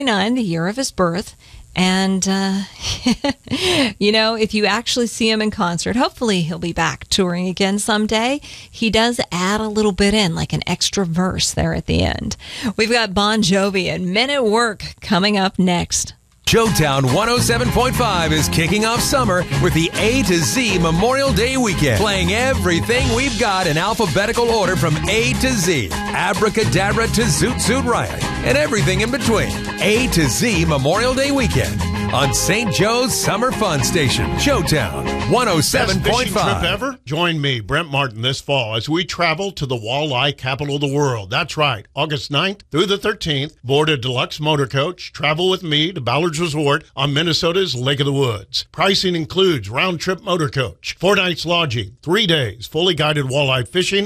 the year of his birth. And, if you actually see him in concert, hopefully he'll be back touring again someday. He does add a little bit in, like an extra verse there at the end. We've got Bon Jovi and Men at Work coming up next. Showtown 107.5 is kicking off summer with the A to Z Memorial Day weekend, playing everything we've got in alphabetical order from A to Z, Abracadabra to Zoot Suit Riot, and everything in between. A to Z Memorial Day weekend on St. Joe's Summer Fun Station. Showtown 107.5. Best fishing trip ever? Join me, Brent Martin, this fall as we travel to the walleye capital of the world. That's right, August 9th through the 13th. Board a deluxe motor coach. Travel with me to Ballard's Resort on Minnesota's Lake of the Woods. Pricing includes round-trip motor coach, 4 nights lodging, 3 days, fully guided walleye fishing,